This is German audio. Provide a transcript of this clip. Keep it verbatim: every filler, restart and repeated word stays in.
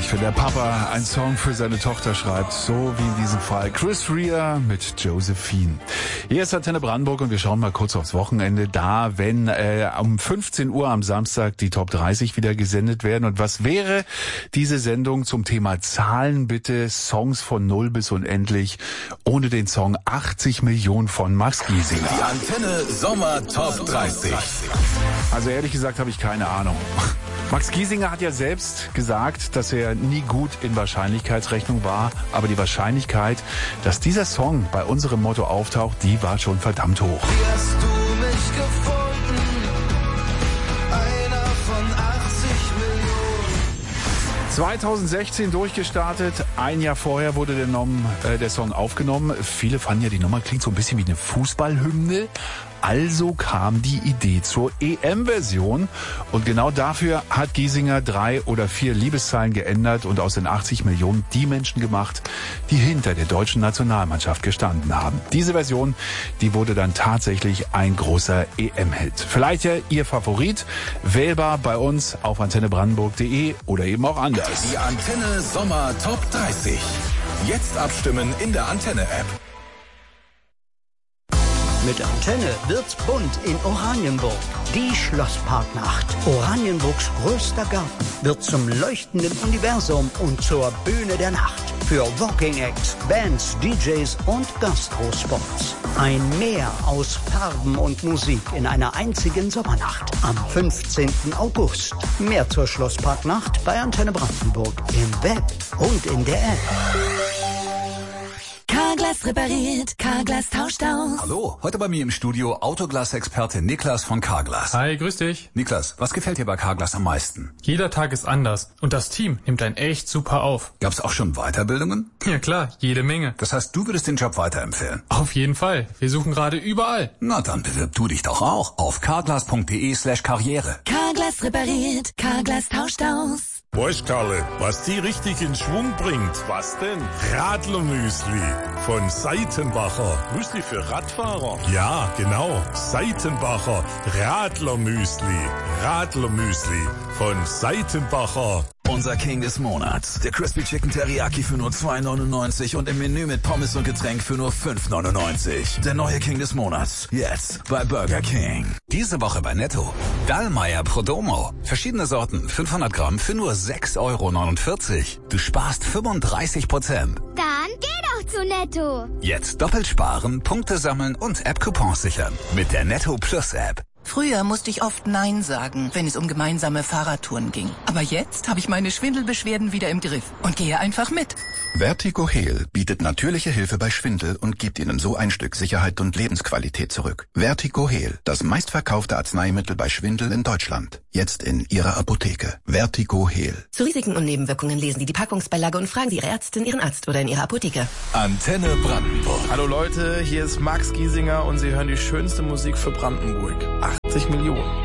herrlich, wenn der Papa einen Song für seine Tochter schreibt, so wie in diesem Fall Chris Rea mit Josephine. Hier ist Antenne Brandenburg und wir schauen mal kurz aufs Wochenende, da wenn äh, um fünfzehn Uhr am Samstag die Top dreißig wieder gesendet werden. Und was wäre diese Sendung zum Thema Zahlen bitte, Songs von null bis unendlich, ohne den Song achtzig Millionen von Max Giesinger. Die Antenne Sommer Top dreißig. Also ehrlich gesagt habe ich keine Ahnung. Max Giesinger hat ja selbst gesagt, dass er nie gut in Wahrscheinlichkeitsrechnung war, aber die Wahrscheinlichkeit, dass dieser Song bei unserem Motto auftaucht, die war schon verdammt hoch. Wie hast du mich gefunden? Einer von achtzig Millionen. zweitausendsechzehn durchgestartet, ein Jahr vorher wurde der, Nom, äh, der Song aufgenommen. Viele fanden ja, die Nummer klingt so ein bisschen wie eine Fußballhymne. Also kam die Idee zur E M-Version und genau dafür hat Giesinger drei oder vier Liebeszeilen geändert und aus den achtzig Millionen die Menschen gemacht, die hinter der deutschen Nationalmannschaft gestanden haben. Diese Version, die wurde dann tatsächlich ein großer E M-Hit. Vielleicht ja Ihr Favorit, wählbar bei uns auf antenne brandenburg punkt de oder eben auch anders. Die Antenne Sommer Top dreißig. Jetzt abstimmen in der Antenne-App. Mit Antenne wird's bunt in Oranienburg. Die Schlossparknacht. Oranienburgs größter Garten wird zum leuchtenden Universum und zur Bühne der Nacht. Für Walking Acts, Bands, D Js und Gastrospots. Ein Meer aus Farben und Musik in einer einzigen Sommernacht. Am fünfzehnten August. Mehr zur Schlossparknacht bei Antenne Brandenburg. Im Web und in der App. Carglass repariert, Carglass tauscht aus. Hallo, heute bei mir im Studio Autoglas-Experte Niklas von Carglass. Hi, grüß dich. Niklas, was gefällt dir bei Carglass am meisten? Jeder Tag ist anders und das Team nimmt einen echt super auf. Gab's auch schon Weiterbildungen? Ja klar, jede Menge. Das heißt, du würdest den Job weiterempfehlen? Auf jeden Fall. Wir suchen gerade überall. Na dann bewirb du dich doch auch auf carglass punkt de slash karriere. Carglass repariert, Carglass tauscht aus. Weißt, Karle, was die richtig in Schwung bringt? Was denn? Radlermüsli von Seitenbacher. Müsli für Radfahrer? Ja, genau. Seitenbacher Radlermüsli. Radlermüsli von Seitenbacher. Unser King des Monats. Der Crispy Chicken Teriyaki für nur zwei neunundneunzig und im Menü mit Pommes und Getränk für nur fünf neunundneunzig. Der neue King des Monats. Jetzt bei Burger King. Diese Woche bei Netto. Dallmayr Prodomo. Verschiedene Sorten. fünfhundert Gramm für nur sechs Euro neunundvierzig. Du sparst fünfunddreißig Prozent. Dann geh doch zu Netto. Jetzt doppelt sparen, Punkte sammeln und App-Coupons sichern. Mit der Netto Plus App. Früher musste ich oft Nein sagen, wenn es um gemeinsame Fahrradtouren ging. Aber jetzt habe ich meine Schwindelbeschwerden wieder im Griff und gehe einfach mit. Vertigo Heal bietet natürliche Hilfe bei Schwindel und gibt Ihnen so ein Stück Sicherheit und Lebensqualität zurück. Vertigo Heal, das meistverkaufte Arzneimittel bei Schwindel in Deutschland. Jetzt in Ihrer Apotheke. Vertigo Heal. Zu Risiken und Nebenwirkungen lesen Sie die Packungsbeilage und fragen Sie Ihre Ärztin, Ihren Arzt oder in Ihrer Apotheke. Antenne Brandenburg. Hallo Leute, hier ist Max Giesinger und Sie hören die schönste Musik für Brandenburg. achtzig Millionen.